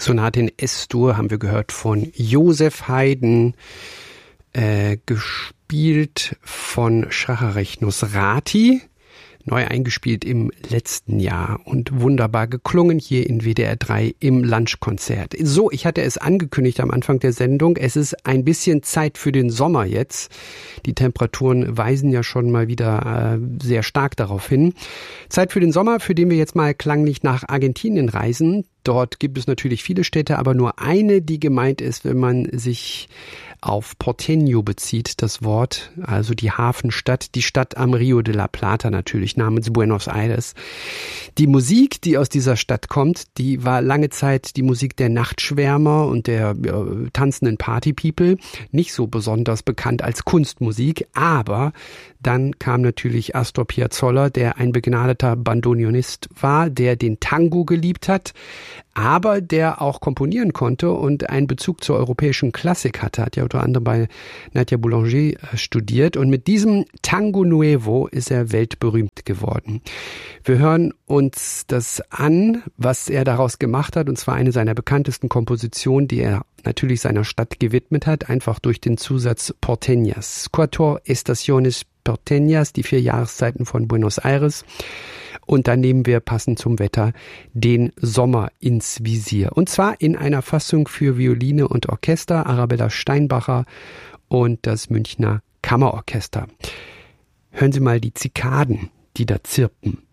Sonate in S-Dur haben wir gehört von Josef Haydn, gespielt von Schacherech Nosrati, neu eingespielt im letzten Jahr und wunderbar geklungen hier in WDR 3 im Lunchkonzert. So, ich hatte es angekündigt am Anfang der Sendung, es ist ein bisschen Zeit für den Sommer jetzt. Die Temperaturen weisen ja schon mal wieder sehr stark darauf hin. Zeit für den Sommer, für den wir jetzt mal klanglich nach Argentinien reisen. Dort gibt es natürlich viele Städte, aber nur eine, die gemeint ist, wenn man sich auf Porteño bezieht, das Wort, also die Hafenstadt, die Stadt am Rio de la Plata natürlich, namens Buenos Aires. Die Musik, die aus dieser Stadt kommt, die war lange Zeit die Musik der Nachtschwärmer und der tanzenden Party-People, nicht so besonders bekannt als Kunstmusik, aber dann kam natürlich Astor Piazzolla, der ein begnadeter Bandoneonist war, der den Tango geliebt hat, aber der auch komponieren konnte und einen Bezug zur europäischen Klassik hatte, hat ja unter anderem bei Nadia Boulanger studiert und mit diesem Tango Nuevo ist er weltberühmt geworden. Wir hören uns das an, was er daraus gemacht hat, und zwar eine seiner bekanntesten Kompositionen, die er natürlich seiner Stadt gewidmet hat, einfach durch den Zusatz Porteñas. Quator Estaciones Porteñas, die 4 Jahreszeiten von Buenos Aires. Und dann nehmen wir passend zum Wetter den Sommer ins Visier. Und zwar in einer Fassung für Violine und Orchester, Arabella Steinbacher und das Münchner Kammerorchester. Hören Sie mal die Zikaden, die da zirpen.